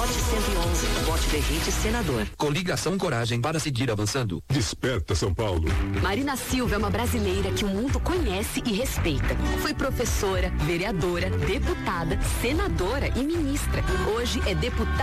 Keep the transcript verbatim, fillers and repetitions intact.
Vote cento e onze. Vote Derrite Senador. Coligação Coragem para seguir avançando. Desperta São Paulo. Marina Silva é uma brasileira que o mundo conhece e respeita. Foi professora, vereadora, deputada, senadora e ministra. Hoje é deputada